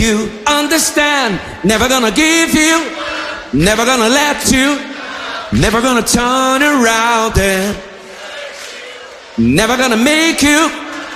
you understand. Never gonna give you, never gonna let you, never gonna turn around and never gonna make you